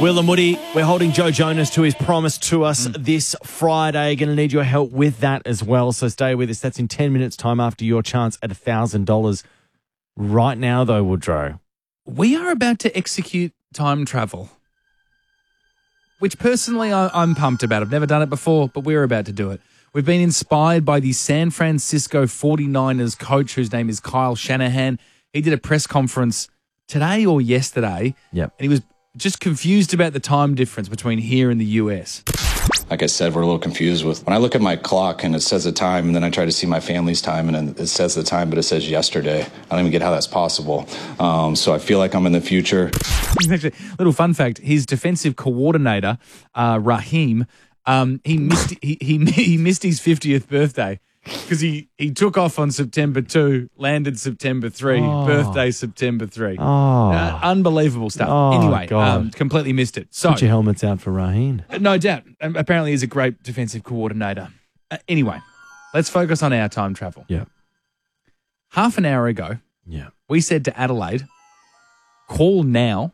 Will and Woody, we're holding Joe Jonas to his promise to us this Friday. Going to need your help with that as well. So stay with us. That's in 10 minutes' time after your chance at $1,000. Right now, though, Woodrow. We are about to execute time travel, which personally I'm pumped about. I've never done it before, but we're about to do it. We've been inspired by the San Francisco 49ers coach, whose name is Kyle Shanahan. He did a press conference today or yesterday, Yep. and he was just confused about the time difference between here and the US. Like I said, we're a little confused with when I look at my clock and it says the time, and then I try to see my family's time, and then it says the time, but it says yesterday. I don't even get how that's possible. So I feel like I'm in the future. Actually, little fun fact: his defensive coordinator, Raheem, he missed his 50th birthday because he took off on September 2, landed September 3, birthday September 3. Unbelievable stuff. Anyway, God. completely missed it. So Put your helmets out for Raheen. no doubt. Apparently, he's a great defensive coordinator. Anyway, let's focus on our time travel. Yeah. Half an hour ago, Yeah. we said to Adelaide, call now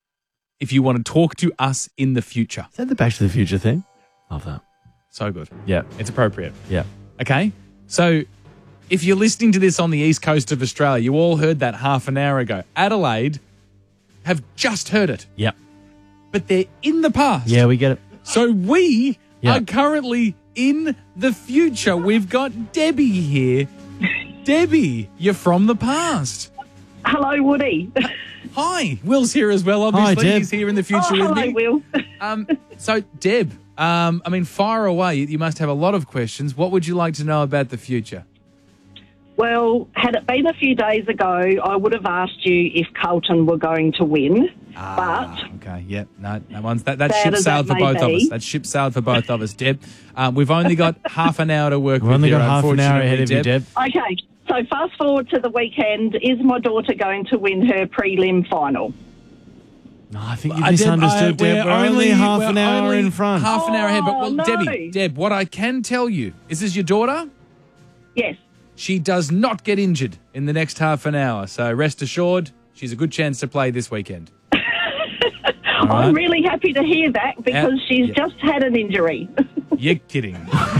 if you want to talk to us in the future. Is that the Back to the Future thing? Love that. So good. Yeah. It's appropriate. Yeah. Okay? So if you're listening to this on the east coast of Australia, you all heard that half an hour ago. Adelaide have just heard it, Yep. but they're in the past. Yeah, we get it. So we Yeah. are currently in the future. We've got Debbie here. Debbie, you're from the past. Hello, Woody. Hi. Will's here as well, obviously. Deb. He's here in the future with Hello, me. Will. So, Deb, fire away. You must have a lot of questions. What would you like to know about the future? Well, had it been a few days ago, I would have asked you if Carlton were going to win. But Okay, yep. No, that Sad ship as sailed that for both may of be. us. That ship sailed for both of us, Deb. We've only got half an hour to work We've with only here, got half an hour unfortunately, ahead of you, Deb. okay, so fast forward to the weekend. Is my daughter going to win her prelim final? No, I think you've misunderstood, Deb. We're only half an hour only in front. Half an hour ahead. But, Oh, well, no. Deb, what I can tell you, is this your daughter? Yes. She does not get injured in the next half an hour. So rest assured, she's a good chance to play this weekend. I'm really happy to hear that because she's Yeah. just had an injury. You're kidding.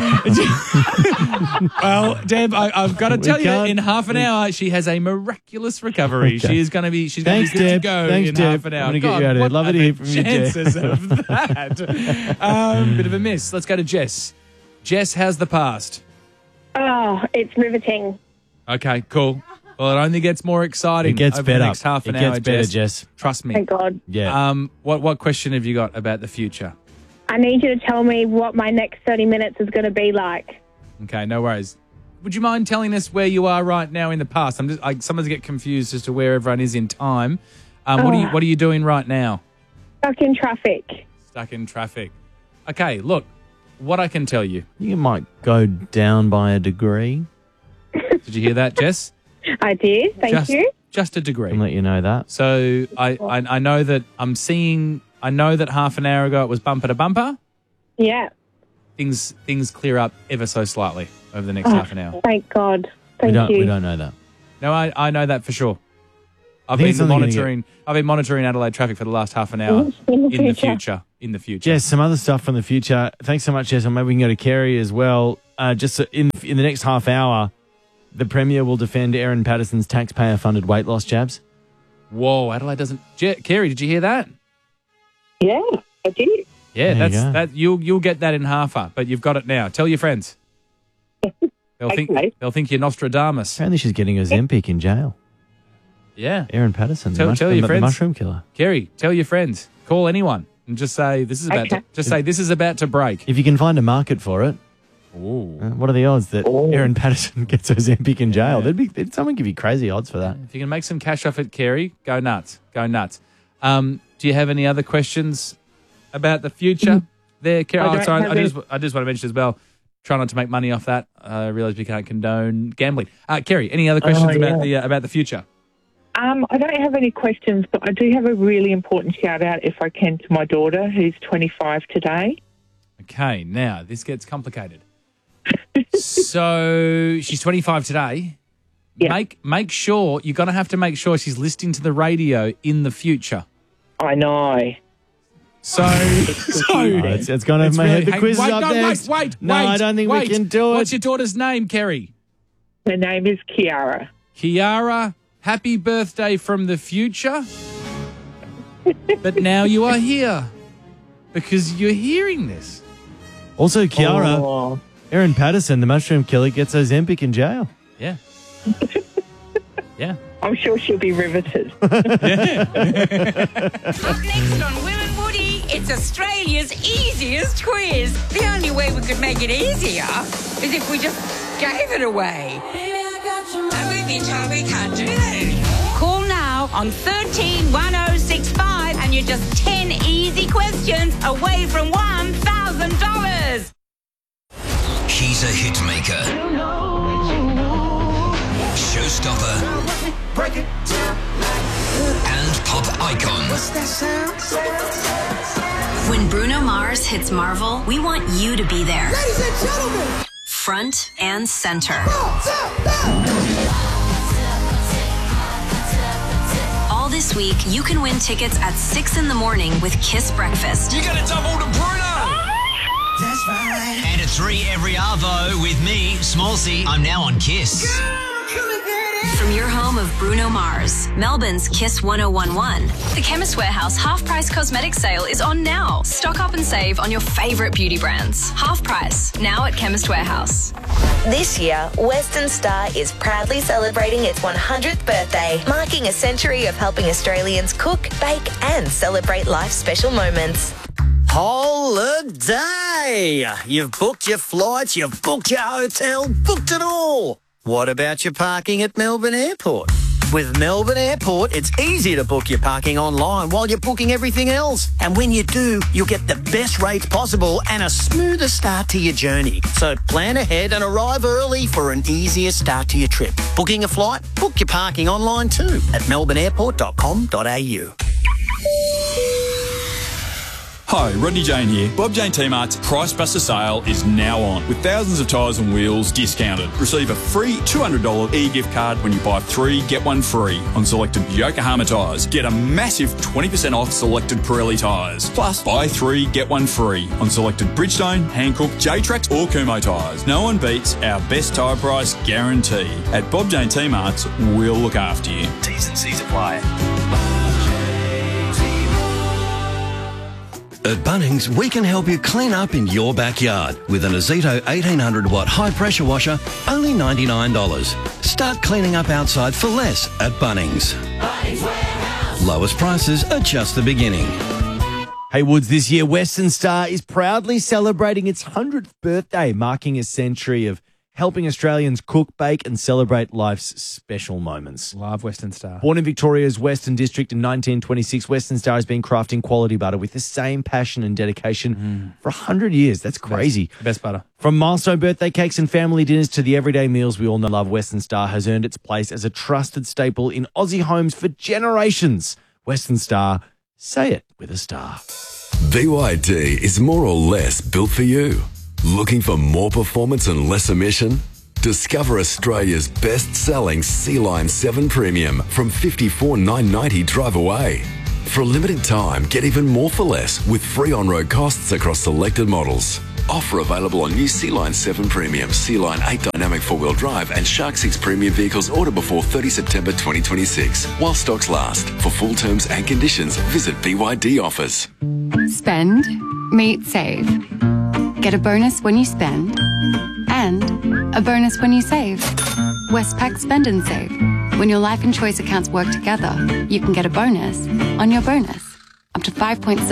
Well, Deb, I've got to tell you, can't- in half an hour, she has a miraculous recovery. Okay. She is going to be. She's Thanks, going to be good Deb. to go Thanks, in Deb. half an hour. I'm gonna get God, you out of here. what Love are it to hear the from you, Deb. chances of that? Bit of a miss. Let's go to Jess. Jess, how's the past? Oh, it's riveting. Okay, cool. Well, it only gets more exciting. It gets over better. The next half an It hour, gets better, Jess. Trust me. Thank God. Yeah. What question have you got about the future? I need you to tell me what my next 30 minutes is going to be like. Okay, no worries. Would you mind telling us where you are right now in the past? Sometimes I get confused as to where everyone is in time. What are you doing right now? Stuck in traffic. Stuck in traffic. Okay, look, what I can tell you. You might go down by a degree. Did you hear that, Jess? I did. Thank you. Just a degree. I'll let you know that. So I know that I know that half an hour ago it was bumper to bumper. Yeah. Things clear up ever so slightly over the next half an hour. Thank God. We Thank you. don't know that. No, I know that for sure. I've think been it's only gonna monitoring Adelaide traffic for the last half an hour In the in the future. future. Jess, some other stuff from the future. Thanks so much, Jess. And maybe we can go to Kerry as well. Just in the next half hour, the Premier will defend Erin Patterson's taxpayer-funded weight loss jabs. Whoa, Adelaide doesn't. Kerry, did you hear that? Yeah, I did. Yeah, There you go. that. You'll get that in half, but you've got it now. Tell your friends. They'll think you're Nostradamus. Apparently she's getting Ozempic in jail. Yeah, Erin Patterson, Tell your the friends. mushroom killer. Kerry, tell your friends. Call anyone and just say this is about. Okay. This is about to break. If you can find a market for it, Ooh. what are the odds that Erin Patterson gets Ozempic in jail? Someone give you crazy odds for that. If you can make some cash off it, Kerry, go nuts. Go nuts. Do you have any other questions about the future there, Kerry? I don't have I just want to mention as well, try not to make money off that. I realise we can't condone gambling. Kerry, any other questions about the future? I don't have any questions, but I do have a really important shout out, if I can, to my daughter, who's 25 today. Okay, now this gets complicated. So she's 25 today. Yeah. Make sure have to make sure she's listening to the radio in the future. I know. So it's going over my head. The quiz is up next. Wait. No, I don't think we can do it. What's your daughter's name, Kerry? Her name is Kiara. Kiara, happy birthday from the future. But now you are here because you're hearing this. Also, Kiara, Oh. Erin Patterson, the mushroom killer, gets Ozempic in jail. Yeah. Yeah. I'm sure she'll be riveted. Up next on Will and Woody, it's Australia's easiest quiz. The only way we could make it easier is if we just gave it away. And we've been told we can't do that. Call now on 131065 and you're just 10 easy questions away from $1,000. He's a hit maker. Showstopper. And pop icon. When Bruno Mars hits Marvel, we want you to be there. Ladies and gentlemen. Front and center. All this week, you can win tickets at 6 in the morning with Kiss Breakfast. You gotta double to Bruno! That's right. And at 3 every Arvo with me, Smallsy. I'm now on Kiss. From your home of Bruno Mars, Melbourne's Kiss 1011. The Chemist Warehouse half-price cosmetic sale is on now. Stock up and save on your favourite beauty brands. Half price, now at Chemist Warehouse. This year, Western Star is proudly celebrating its 100th birthday, marking a century of helping Australians cook, bake and celebrate life's special moments. Holiday! You've booked your flights, you've booked your hotel, booked it all. What about your parking at Melbourne Airport? With Melbourne Airport, it's easy to book your parking online while you're booking everything else. And when you do, you'll get the best rates possible and a smoother start to your journey. So plan ahead and arrive early for an easier start to your trip. Booking a flight? Book your parking online too at melbourneairport.com.au. Hi, Rodney Jane here. Bob Jane T-Mart's Price Buster sale is now on with thousands of tyres and wheels discounted. Receive a free $200 e-gift card when you buy 3, get 1 free on selected Yokohama tyres. Get a massive 20% off selected Pirelli tyres. Plus, buy 3, get 1 free on selected Bridgestone, Hankook, J-Trax or Kumho tyres. No one beats our best tyre price guarantee. At Bob Jane T-Mart's, we'll look after you. T's and C's apply. At Bunnings, we can help you clean up in your backyard with an Azito 1800-watt high-pressure washer, only $99. Start cleaning up outside for less at Bunnings. Lowest prices are just the beginning. Hey Woods, this year Western Star is proudly celebrating its 100th birthday, marking a century of helping Australians cook, bake and celebrate life's special moments. Love Western Star. Born in Victoria's Western District in 1926, Western Star has been crafting quality butter with the same passion and dedication for 100 years. That's crazy. Best butter. From milestone birthday cakes and family dinners to the everyday meals we all know love, Western Star has earned its place as a trusted staple in Aussie homes for generations. Western Star, say it with a star. BYD is more or less built for you. Looking for more performance and less emission? Discover Australia's best-selling Sea-Line 7 Premium from $54,990 drive away. For a limited time, get even more for less with free on-road costs across selected models. Offer available on new Sea-Line 7 Premium, Sea-Line 8 Dynamic 4-wheel drive and Shark 6 Premium vehicles order before 30 September 2026. While stocks last. For full terms and conditions, visit BYD offers. Spend, meet, save. Get a bonus when you spend and a bonus when you save. Westpac Spend and Save. When your life and choice accounts work together, you can get a bonus on your bonus, up to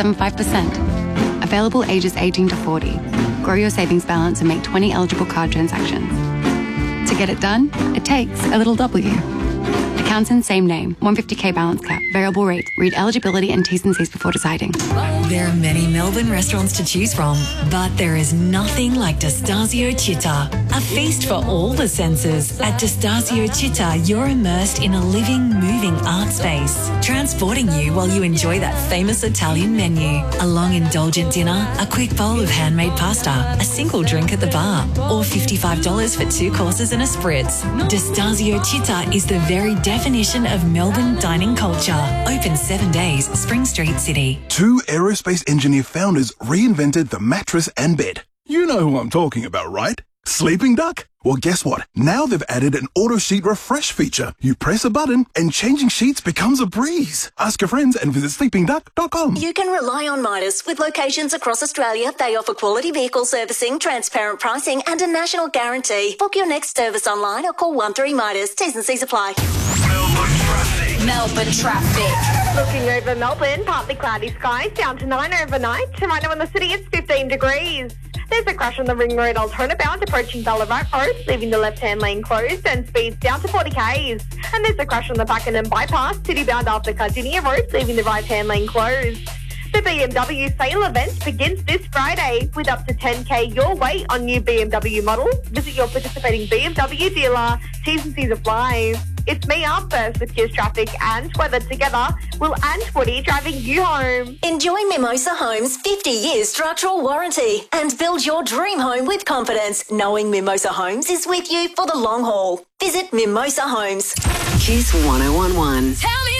5.75%. Available ages 18 to 40. Grow your savings balance and make 20 eligible card transactions. To get it done, it takes a little W. Accounts in same name, 150k balance cap, variable rate. Read eligibility and T's and C's before deciding. There are many Melbourne restaurants to choose from, but there is nothing like Destasio Città, a feast for all the senses. At Destasio Città, you're immersed in a living, moving art space, transporting you while you enjoy that famous Italian menu. A long, indulgent dinner, a quick bowl of handmade pasta, a single drink at the bar, or $55 for 2 courses and a spritz. Destasio Città is the very depth definition of Melbourne dining culture. Open 7 days, Spring Street, City. 2 aerospace engineer founders reinvented the mattress and bed. You know who I'm talking about, right? Sleeping Duck? Well, guess what? Now they've added an auto sheet refresh feature. You press a button and changing sheets becomes a breeze. Ask your friends and visit sleepingduck.com. You can rely on Midas. With locations across Australia, they offer quality vehicle servicing, transparent pricing and a national guarantee. Book your next service online or call 13 Midas. T's and C's apply. Melbourne traffic. Looking over Melbourne, partly cloudy skies, down to 9 overnight. Right now in the city, it's 15 degrees. There's a crash on the Ring Road alternate bound approaching Ballarat Road, leaving the left-hand lane closed and speeds down to 40 k's. And there's a crash on the Pakenham bypass, city bound after Cardinia Road, leaving the right-hand lane closed. The BMW sale event begins this Friday with up to 10k your way on new BMW models. Visit your participating BMW dealer. T's and C's apply. It's me up first with Kiss Traffic and weather together. Will and Woody driving you home. Enjoy Mimosa Homes' 50-year structural warranty and build your dream home with confidence, knowing Mimosa Homes is with you for the long haul. Visit Mimosa Homes. Kiss 1011. Tell me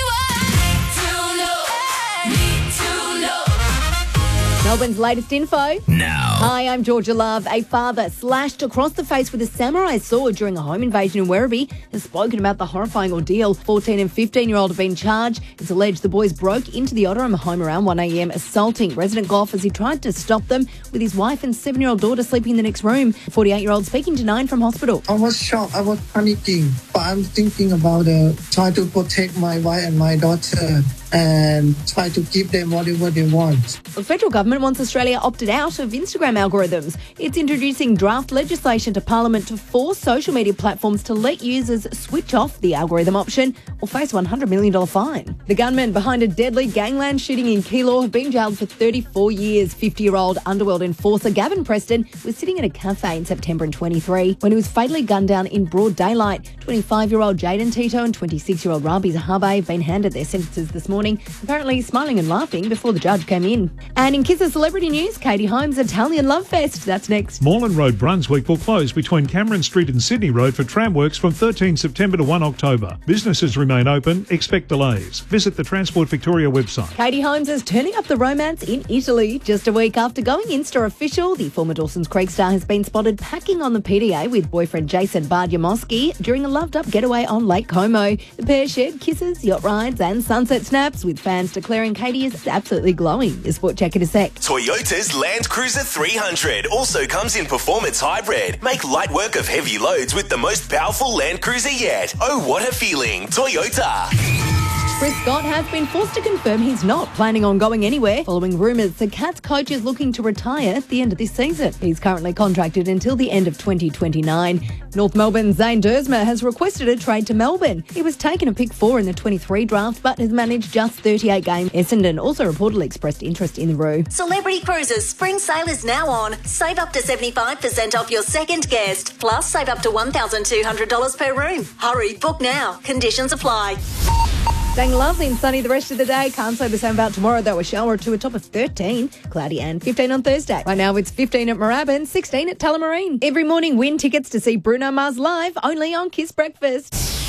Melbourne's latest info. Now. Hi, I'm Georgia Love. A father slashed across the face with a samurai sword during a home invasion in Werribee has spoken about the horrifying ordeal. 14 and 15-year-old have been charged. It's alleged the boys broke into the Otterham home around 1 a.m, assaulting resident Gough as he tried to stop them, with his wife and 7-year-old daughter sleeping in the next room. 48-year-old speaking to 9 from hospital. I was shocked. I was panicking. But I'm thinking about trying to protect my wife and my daughter and try to give them whatever they want. The federal government wants Australia opted out of Instagram algorithms. It's introducing draft legislation to Parliament to force social media platforms to let users switch off the algorithm option or face a $100 million fine. The gunmen behind a deadly gangland shooting in Keilor have been jailed for 34 years. 50-year-old underworld enforcer Gavin Preston was sitting at a cafe in September 23 when he was fatally gunned down in broad daylight. 25-year-old Jaden Tito and 26-year-old Rabi Zahabe have been handed their sentences this morning, apparently smiling and laughing before the judge came in. And in Kiss's celebrity news, Katie Holmes' Italian Love Fest. That's next. Moreland Road, Brunswick will close between Cameron Street and Sydney Road for tramworks from 13 September to 1 October. Businesses remain open. Expect delays. Visit the Transport Victoria website. Katie Holmes is turning up the romance in Italy. Just a week after going Insta official, the former Dawson's Creek star has been spotted packing on the PDA with boyfriend Jason Bardiamoski during a loved-up getaway on Lake Como. The pair shared kisses, yacht rides and sunset snaps, with fans declaring Katie is absolutely glowing. The Sport Check in a sec. Toyota's Land Cruiser 300 also comes in performance hybrid. Make light work of heavy loads with the most powerful Land Cruiser yet. Oh, what a feeling. Toyota. Chris Scott has been forced to confirm he's not planning on going anywhere following rumours the Cats coach is looking to retire at the end of this season. He's currently contracted until the end of 2029. North Melbourne's Zane Dersma has requested a trade to Melbourne. He was taken a pick 4 in the 23 draft but has managed just 38 games. Essendon also reportedly expressed interest in the Roo. Celebrity Cruises spring sale is now on. Save up to 75% off your second guest. Plus, save up to $1,200 per room. Hurry, book now. Conditions apply. Staying lovely and sunny the rest of the day. Can't say the same about tomorrow, though. A shower or two, a top of 13. Cloudy and 15 on Thursday. Right now, it's 15 at Moorabbin, 16 at Tullamarine. Every morning, win tickets to see Bruno Mars live only on Kiss Breakfast.